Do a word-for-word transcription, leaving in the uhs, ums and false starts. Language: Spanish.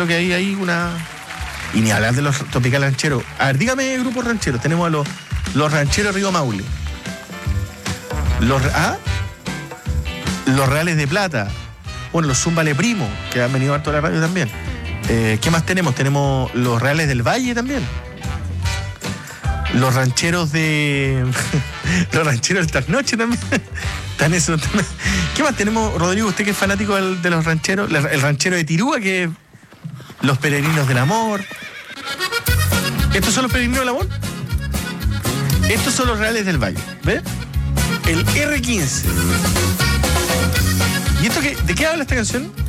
creo que ahí hay una... Y ni hablar de los Tropical Rancheros. A ver, dígame grupos rancheros. Tenemos a los, los Rancheros Río Maule. Los, ¿ah? Los Reales de Plata. Bueno, los Zúmbale Primo, que han venido harto a la radio también. Eh, ¿Qué más tenemos? Tenemos los Reales del Valle también. Los rancheros de... los rancheros del Trasnoche también. Están eso. ¿Qué más tenemos, Rodrigo? Usted que es fanático del, de los rancheros. El ranchero de Tirúa, que es los Peregrinos del Amor. ¿Estos son los Peregrinos del Amor? Estos son los Reales del Valle. ¿Ves? El erre quince. ¿Y esto qué, de qué habla esta canción?